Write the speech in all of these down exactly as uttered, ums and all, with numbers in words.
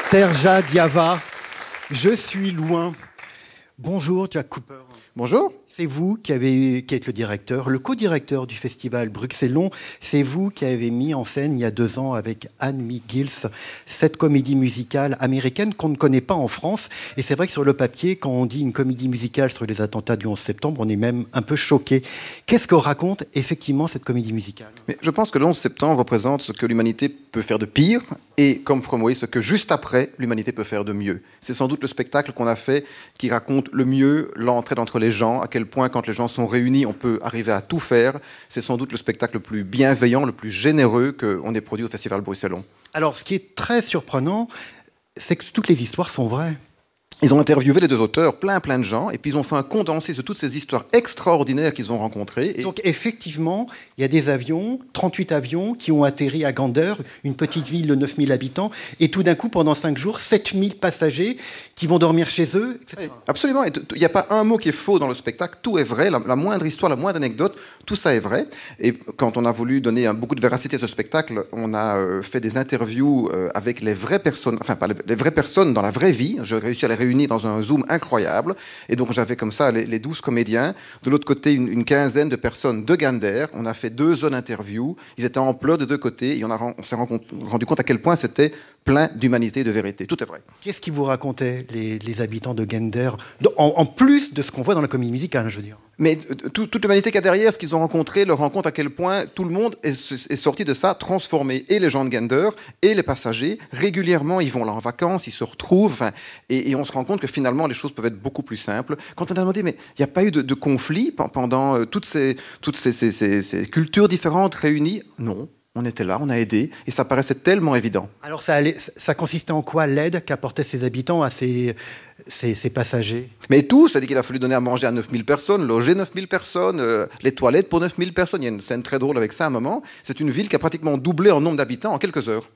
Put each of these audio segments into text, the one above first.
Terja Diava, je suis loin. Bonjour Jack Cooper. Bonjour. C'est vous qui, avez, qui êtes le directeur, le co-directeur du festival Bruxellon. C'est vous qui avez mis en scène il y a deux ans avec Anne McGills cette comédie musicale américaine qu'on ne connaît pas en France. Et c'est vrai que sur le papier, quand on dit une comédie musicale sur les attentats du onze septembre, on est même un peu choqué. Qu'est-ce que raconte effectivement cette comédie musicale ? Mais je pense que le onze septembre représente ce que l'humanité peut faire de pire et, comme Fromway, ce que juste après, l'humanité peut faire de mieux. C'est sans doute le spectacle qu'on a fait qui raconte le mieux l'entraide entre les gens, à quel point, quand les gens sont réunis, on peut arriver à tout faire. C'est sans doute le spectacle le plus bienveillant, le plus généreux qu'on ait produit au Festival Bruxellon. Alors, ce qui est très surprenant, c'est que toutes les histoires sont vraies. Ils ont interviewé les deux auteurs, plein plein de gens, et puis ils ont fait un condensé de toutes ces histoires extraordinaires qu'ils ont rencontrées. Et... Donc effectivement, il y a des avions, trente-huit avions, qui ont atterri à Gander, une petite ville de neuf mille habitants, et tout d'un coup, pendant cinq jours, sept mille passagers qui vont dormir chez eux, et cetera. Oui, absolument, il n'y a pas un mot qui est faux dans le spectacle, tout est vrai, la, la moindre histoire, la moindre anecdote, tout ça est vrai. Et quand on a voulu donner un, beaucoup de véracité à ce spectacle, on a euh, fait des interviews euh, avec les vraies personnes, enfin pas les, les vraies personnes dans la vraie vie. J'ai réussi à les réunis dans un Zoom incroyable. Et donc, j'avais comme ça les, les douze comédiens. De l'autre côté, une, une quinzaine de personnes de Gander. On a fait deux zones interviews. Ils étaient en pleurs des deux côtés. Et on, a, on s'est rendu compte à quel point c'était plein d'humanité et de vérité. Tout est vrai. Qu'est-ce qu'ils vous racontaient, les, les habitants de Gander, en, en plus de ce qu'on voit dans la comédie musicale, je veux dire? Mais tout, toute l'humanité qu'il y a derrière, ce qu'ils ont rencontré, leur rend compte à quel point tout le monde est, est sorti de ça transformé. Et les gens de Gander, et les passagers, régulièrement, ils vont là en vacances, ils se retrouvent, enfin, et, et on se rend compte que finalement, les choses peuvent être beaucoup plus simples. Quand on a demandé, mais il n'y a pas eu de, de conflit pendant euh, toutes, ces, toutes ces, ces, ces, ces cultures différentes réunies? Non. On était là, on a aidé, et ça paraissait tellement évident. Alors ça, allait, ça consistait en quoi l'aide qu'apportaient ces habitants à ces, ces, ces passagers? Mais tout, c'est-à-dire qu'il a fallu donner à manger à neuf mille personnes, loger neuf mille personnes, euh, les toilettes pour neuf mille personnes. Il y a une scène très drôle avec ça à un moment. C'est une ville qui a pratiquement doublé en nombre d'habitants en quelques heures.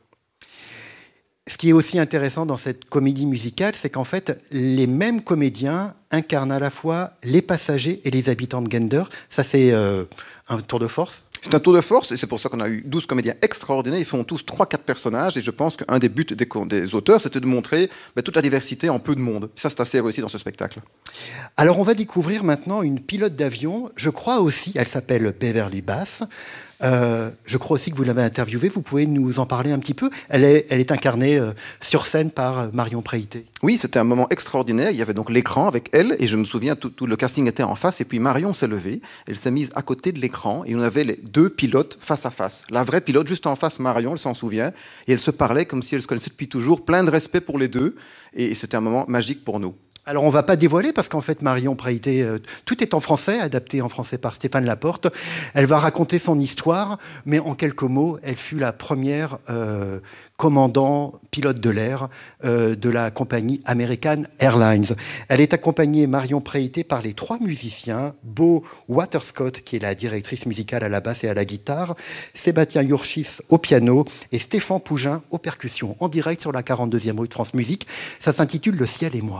Ce qui est aussi intéressant dans cette comédie musicale, c'est qu'en fait, les mêmes comédiens incarnent à la fois les passagers et les habitants de Gander. Ça, c'est euh, un tour de force. C'est un tour de force, et c'est pour ça qu'on a eu douze comédiens extraordinaires. Ils font tous trois quatre personnages, et je pense qu'un des buts des, des auteurs, c'était de montrer ben, toute la diversité en peu de monde. Ça, c'est assez réussi dans ce spectacle. Alors, on va découvrir maintenant une pilote d'avion. Je crois aussi, elle s'appelle Beverly Bass. Euh, je crois aussi que vous l'avez interviewée. Vous pouvez nous en parler un petit peu? Elle est, elle est incarnée euh, sur scène par Marion Préité. Oui, c'était un moment extraordinaire. Il y avait donc l'écran avec elle, et je me souviens, tout, tout le casting était en face, et puis Marion s'est levée, elle s'est mise à côté de l'écran, et on avait les deux pilotes face à face. La vraie pilote, juste en face, Marion, elle s'en souvient, et elle se parlait comme si elle se connaissait depuis toujours, plein de respect pour les deux, et c'était un moment magique pour nous. Alors, on ne va pas dévoiler, parce qu'en fait, Marion Préité, euh, tout est en français, adapté en français par Stéphane Laporte. Elle va raconter son histoire, mais en quelques mots, elle fut la première euh, commandant pilote de l'air euh, de la compagnie American Airlines. Elle est accompagnée, Marion Préité, par les trois musiciens, Beau Waterscott, qui est la directrice musicale à la basse et à la guitare, Sébastien Yurchis au piano et Stéphane Pougin aux percussions, en direct sur la quarante-deuxième rue de France Musique. Ça s'intitule « Le ciel et moi ».